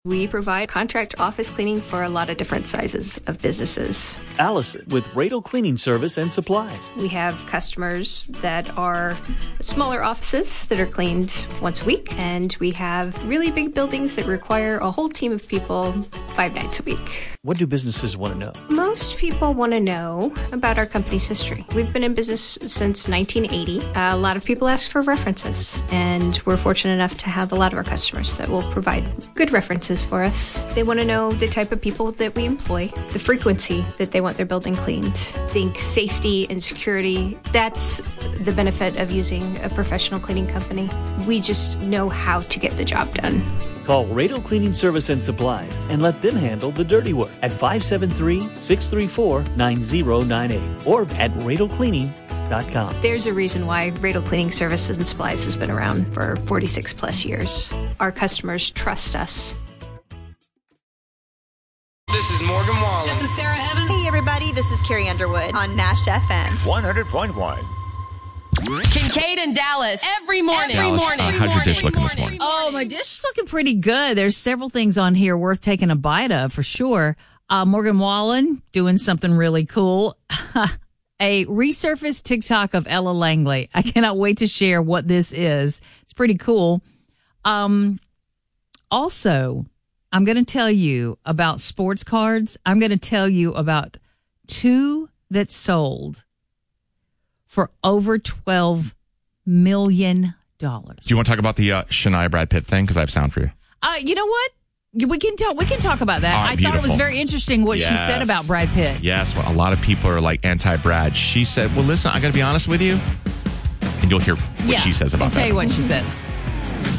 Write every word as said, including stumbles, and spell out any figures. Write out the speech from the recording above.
We provide contract office cleaning for a lot of different sizes of businesses. Allison with Radel Cleaning Service and Supplies. We have customers that are smaller offices that are cleaned once a week, and we have really big buildings that require a whole team of people five nights a week. What do businesses want to know? Most people want to know about our company's history. We've been in business since nineteen eighty. A lot of people ask for references, and we're fortunate enough to have a lot of our customers that will provide good references for us. They want to know the type of people that we employ, the frequency that they want their building cleaned. Think safety and security. That's the benefit of using a professional cleaning company. We just know how to get the job done. Call Radel Cleaning Service and Supplies and let them handle the dirty work at five seven three, six three four, nine zero nine eight or at radel cleaning dot com. There's a reason why Radel Cleaning Services and Supplies has been around for forty-six plus years. Our customers trust us. This is Morgan Wallen. This is Sarah Evans. Hey, everybody. This is Carrie Underwood on Nash F M. one hundred point one. Kincaid and Dallas every morning. Every Dallas, morning. uh, how's your dish looking this morning? Oh, my dish is looking pretty good. There's several things on here worth taking a bite of for sure. Uh, Morgan Wallen doing something really cool. A resurfaced TikTok of Ella Langley. I cannot wait to share what this is. It's pretty cool. Um, also, I'm going to tell you about sports cards. I'm going to tell you about two that sold for over twelve million dollars. Do you want to talk about the uh, Shania Brad Pitt thing? Because I have sound for you. Uh, you know what? We can talk. We can talk about that. All right, I beautiful. thought it was very interesting what Yes. she said about Brad Pitt. Yes, well, a lot of people are like anti-Brad. She said, well, listen, I got to be honest with you. And you'll hear what yeah, she says about I'll tell that. you what she says.